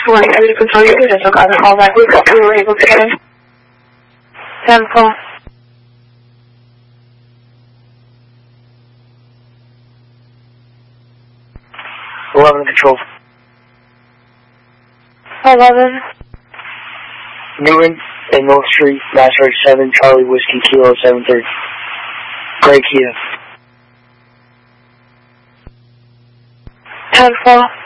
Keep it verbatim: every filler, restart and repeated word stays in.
Morning, I need to control your unit, so got a call back. We were able to get in. ten four. eleven control. eleven. Newton and North Street, Master seven, Charlie Whiskey, Kilo seven three. Gray Kia. ten four.